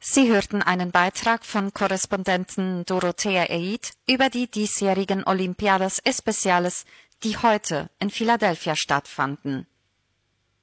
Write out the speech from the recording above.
Sie hörten einen Beitrag von Korrespondentin Dorothea Eid über die diesjährigen Olimpiadas Especiales, die heute in Philadelphia stattfanden